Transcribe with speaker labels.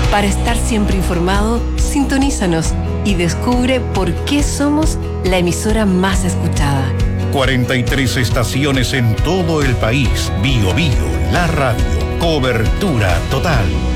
Speaker 1: Para estar siempre informado, sintonízanos y descubre por qué somos la emisora más escuchada.
Speaker 2: 43 estaciones en todo el país. Bio Bio, la radio. Cobertura total.